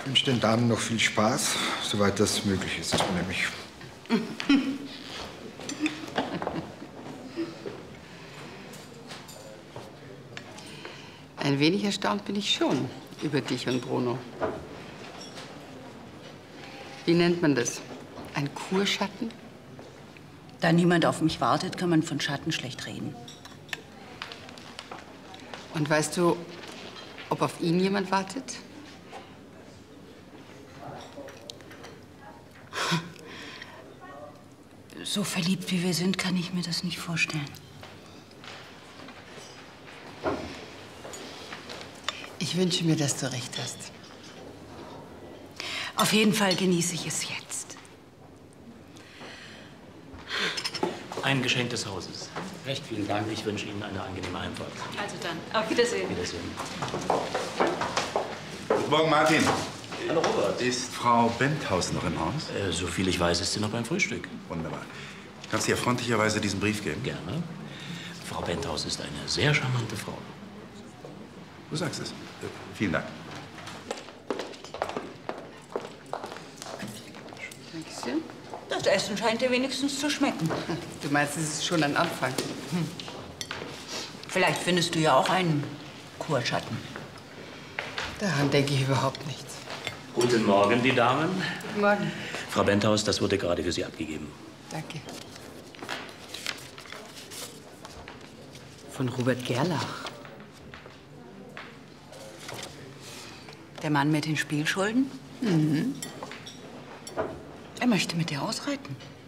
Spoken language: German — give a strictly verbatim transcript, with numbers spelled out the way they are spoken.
Ich wünsche den Damen noch viel Spaß, soweit das möglich ist, nämlich. Ein wenig erstaunt bin ich schon über dich und Bruno. Wie nennt man das? Ein Kurschatten? Da niemand auf mich wartet, kann man von Schatten schlecht reden. Und weißt du, ob auf ihn jemand wartet? So verliebt wie wir sind, kann ich mir das nicht vorstellen. Ich wünsche mir, dass du recht hast. Auf jeden Fall genieße ich es jetzt. Ein Geschenk des Hauses. Recht vielen Dank. Ich wünsche Ihnen eine angenehme Heimfahrt. Also dann, auf Wiedersehen. Wiedersehen. Guten Morgen, Martin. Hallo, Robert. Ist Frau Benthaus noch im Haus? Äh, so viel ich weiß, ist sie noch beim Frühstück. Wunderbar. Kannst du ihr freundlicherweise diesen Brief geben? Gerne. Frau Benthaus ist eine sehr charmante Frau. Du sagst es. Äh, vielen Dank. Dankeschön. Das Essen scheint dir wenigstens zu schmecken. Du meinst, es ist schon ein Anfang? Hm. Vielleicht findest du ja auch einen Kurschatten. Daran denke ich überhaupt nichts. Guten Morgen, die Damen. Guten Morgen. Frau Benthaus, das wurde gerade für Sie abgegeben. Danke. Von Robert Gerlach. Der Mann mit den Spielschulden? Mhm. Er möchte mit dir ausreiten.